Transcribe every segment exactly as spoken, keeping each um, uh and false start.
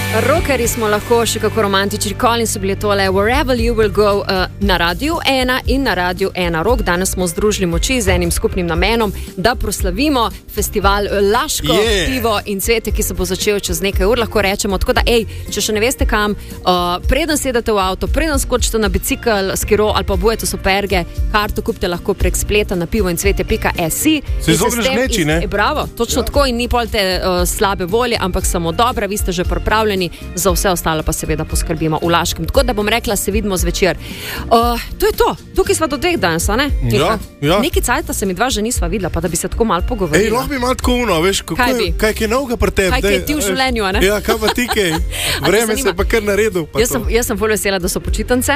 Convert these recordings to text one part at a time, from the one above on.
Rokeri smo lahko še kako romantični, Colin so bili tole Wherever You Will Go uh, na Radiu ena in na Radiu ena Rock. Danes smo združili moči z enim skupnim namenom, da proslavimo festival Laško yeah. pivo in cvete, ki se bo začel čez nekaj ur, lahko rečemo. Tako da, ej, če še ne veste kam, uh, preden sedete v avto, preden skočite na bicikl, skiro ali pa obujete superge, karto kupite lahko prek spleta na pivo in cvete pika si. Se izogneš gneči, ne? E, bravo, točno ja. tako in ni pol te uh, slabe volje, ampak samo dobra, vi ste že pripravljeni. Za vse ostalo pa seveda poskrbimo v Laškem. Tako da bom rekla, se vidimo zvečer. Uh, to je to. Tukaj sva do dveh danes, a ne? Ja, ja. Neki cajta se mi dva že nisva videla, pa da bi se tako malo pogovorila. Ej, lahko bi malo tako uno, veš, kako kaj, je, kaj je novega pri tebi? Kaj je ti v življenju, a ne? Ja, kaj pa ti kaj? Vreme se pa kar naredil. Pa jaz, sem, jaz sem ful vesela, da so počitnice.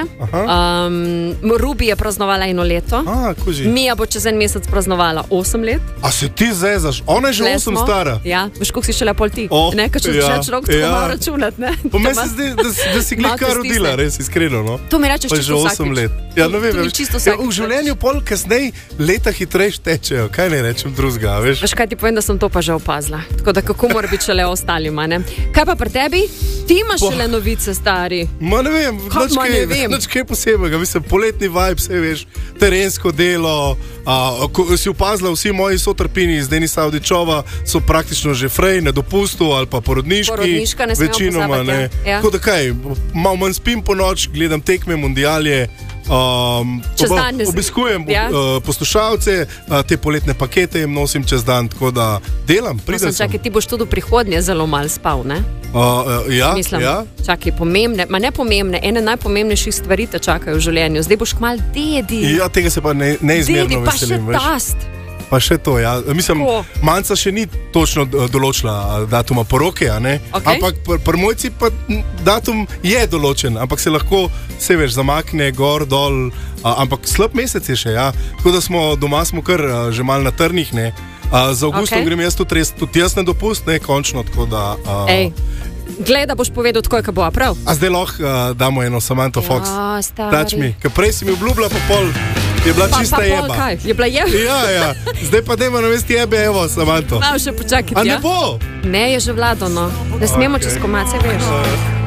Um, Rubi je praznovala eno leto. A, kuži. Mija bo čez en mesec praznovala osem let. A se ti zezaš? Ona je že osem stara. Ja, veš, koliko si šele pol ti. Oh, ne, če ja, začneš rok, tako ja. malo računati, ne? Po meni se zdi, da, da si glika rodila, res iskreno, no? To mi rečeš čisto vsakič. Pa že osem let. Ja, ne vem, ja, v življenju pol kasneje leta hitreje tečejo. Kaj ne rečem drugega, veš? Veš, kaj ti povem, da sem to pa že opazila. Tako da kako mora biti šele ostalima, ne? Kaj pa pri tebi? Ti imaš po... šele novice, stari. Ma ne vem, Kaj, ma ne vem. Nič kaj posebega. Mislim, poletni vibe, vse veš, terensko delo. A, ko si opazila, vsi moji sotrpini iz Deni Savdičova so praktično že frej na dopustu ali pa porodniški. Porodniška ne smemo večinoma, pozabiti, ne. Ja. Tako da kaj, malo manj spim po noč, gledam tekme, mundialje. Um, oba, obiskujem ja. uh, poslušalce, uh, te poletne pakete jim nosim čez dan, tako da delam, pridem. Čakaj, ti boš tudi v prihodnje zelo malo spal, ne? Uh, uh, ja, Mislim, ja. Čakaj, pomembne, ma ne pomembne, ene najpomembnejših stvari te čakajo v življenju. Zdaj boš kmal dedi. Ja, tega se pa ne, neizmerno dedi, veselim. Dedi, pa še tast. Pa še to, ja. Mislim, Manca še ni točno določila datuma poroke, a ne? Okay. Ampak pri pr mojci pa datum je določen, ampak se lahko, se veš, zamakne gor, dol, a, ampak slab mesec je še, ja. Tako da smo doma smo kar a, že mal na trnih, ne. A, za avgustom okay. grem jaz tudi, res, tudi jaz na dopust, ne, končno, tako da... A, Ej. Glej, da boš povedal tako, kako bo, prav? A zdaj lahko uh, damo eno Samantha Fox. Ja, stari. Dač mi, ker prej si mi obljubila pa pol, je bila pa, čista pa jeba. Pol kaj? Je bila jeba? Ja, ja. Zdaj pa dajmo navesti jebe, evo, Samantha. Malo še počakajte, ja? A ne bo? Ne, je že vlado, no. Ne smemo čez komace, veš.